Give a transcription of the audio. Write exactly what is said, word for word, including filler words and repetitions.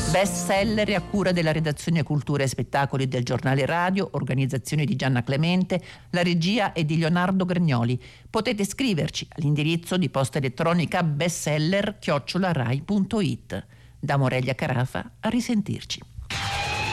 Bestseller a cura della redazione Cultura e Spettacoli del Giornale Radio, organizzazione di Gianna Clemente, la regia è di Leonardo Grignoli. Potete scriverci all'indirizzo di posta elettronica bestseller chiocciola rai punto it. Da Morelia Carafa, a risentirci.